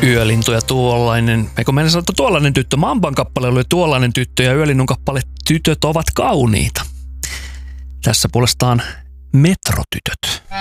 Yölintu ja tuollainen, eikö meidän sanota tuollainen tyttö, Mamban kappale oli tuollainen tyttö ja Yölinnun kappale Tytöt ovat kauniita. Tässä puolestaan Metro.